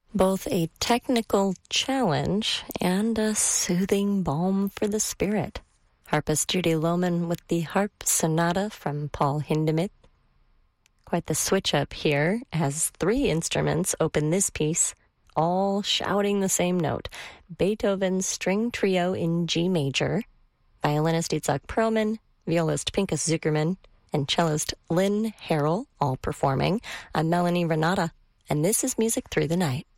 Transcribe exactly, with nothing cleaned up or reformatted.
Both a technical challenge and a soothing balm for the spirit. Harpist Judy Lohman with the Harp Sonata from Paul Hindemith. Quite the switch up here, as three instruments open this piece, all shouting the same note. Beethoven's String Trio in G major, violinist Itzhak Perlman, violist Pinchas Zuckerman, and cellist Lynn Harrell, all performing. I'm Melanie Renata, and this is Music Through the Night.